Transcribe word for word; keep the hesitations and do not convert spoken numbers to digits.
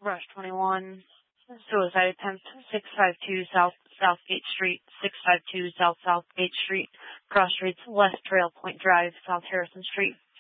Rush twenty-one, suicide attempt, six five two South Southgate Street, six five two South Southgate Street, cross streets, West Trail Point Drive, South Harrison Street.